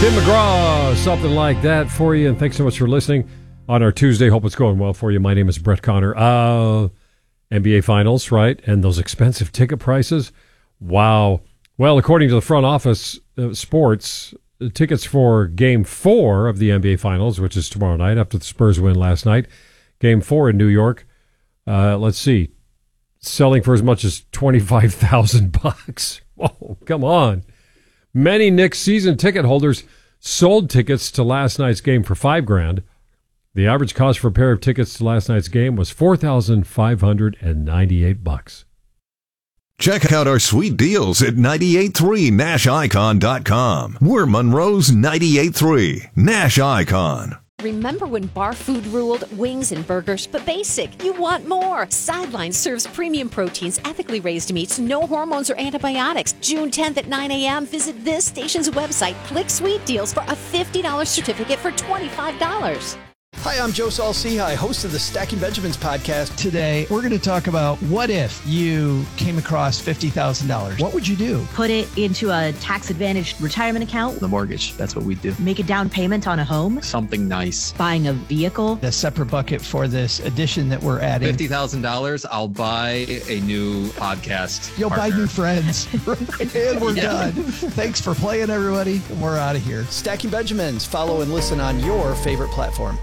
Tim McGraw, something like that for you. And thanks so much for listening on our Tuesday. Hope it's going well for you. My name is Brett Connor. NBA Finals, right? And those expensive ticket prices. Wow. Well, according to the front office sports, the tickets for Game 4 of the NBA Finals, which is tomorrow night after the Spurs win last night, Game 4 in New York, let's see, selling for as much as $25,000. Whoa, come on. Many Knicks season ticket holders sold tickets to last night's game for $5,000. The average cost for a pair of tickets to last night's game was $4,598. Check out our sweet deals at 983nashicon.com. We're Monroe's 983 Nash Icon. Remember when bar food ruled? Wings and burgers, but basic. You want more. Sideline serves premium proteins, ethically raised meats, no hormones or antibiotics. June 10th at 9 a.m., visit this station's website, click Sweet Deals for a $50 certificate for $25. Hi, I'm Joe Saul-Sehy, host of the Stacking Benjamins podcast. Today, we're going to talk about what if you came across $50,000? What would you do? Put it into a tax-advantaged retirement account. The mortgage, that's what we do. Make a down payment on a home. Something nice. Buying a vehicle. A separate bucket for this addition that we're adding. $50,000, I'll buy a new podcast You'll partner. buy new friends. And we're done. Thanks for playing, everybody. We're out of here. Stacking Benjamins. Follow and listen on your favorite platform.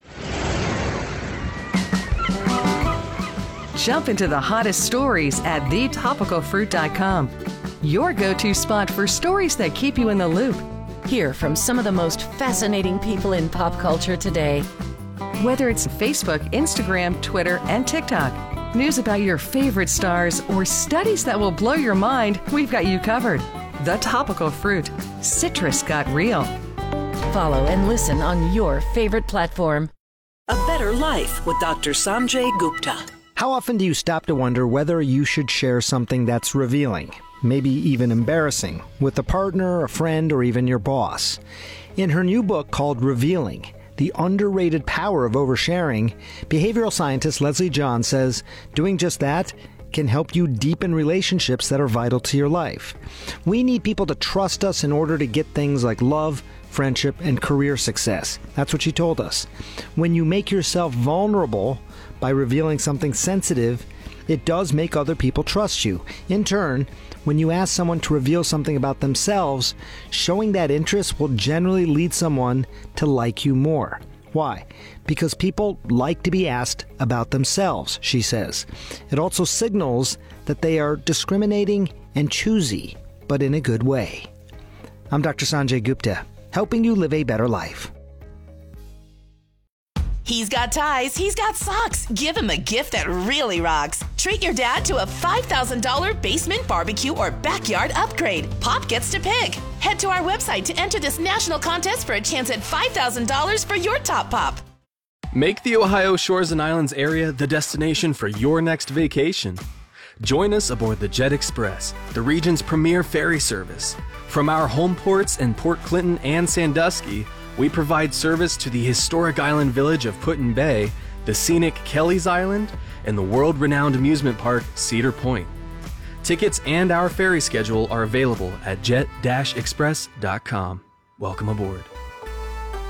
Jump into the hottest stories at thetopicalfruit.com. Your go-to spot for stories that keep you in the loop. Hear from some of the most fascinating people in pop culture today. Whether it's Facebook, Instagram, Twitter, and TikTok, news about your favorite stars, or studies that will blow your mind, we've got you covered. The Topical Fruit. Citrus got real. Follow and listen on your favorite platform. A Better Life with Dr. Sanjay Gupta. How often do you stop to wonder whether you should share something that's revealing, maybe even embarrassing, with a partner, a friend, or even your boss? In her new book called Revealing, The Underrated Power of Oversharing, behavioral scientist Leslie John says doing just that can help you deepen relationships that are vital to your life. We need people to trust us in order to get things like love, friendship, and career success. That's what she told us. When you make yourself vulnerable by revealing something sensitive, it does make other people trust you. In turn, when you ask someone to reveal something about themselves, showing that interest will generally lead someone to like you more. Why? Because people like to be asked about themselves, she says. It also signals that they are discriminating and choosy, but in a good way. I'm Dr. Sanjay Gupta, helping you live a better life. He's got ties, he's got socks. Give him a gift that really rocks. Treat your dad to a $5,000 basement barbecue or backyard upgrade. Pop gets to pick. Head to our website to enter this national contest for a chance at $5,000 for your top pop. Make the Ohio Shores and Islands area the destination for your next vacation. Join us aboard the Jet Express, the region's premier ferry service. From our home ports in Port Clinton and Sandusky, we provide service to the historic island village of Put-in Bay, the scenic Kelly's Island, and the world-renowned amusement park Cedar Point. Tickets and our ferry schedule are available at jet-express.com. Welcome aboard.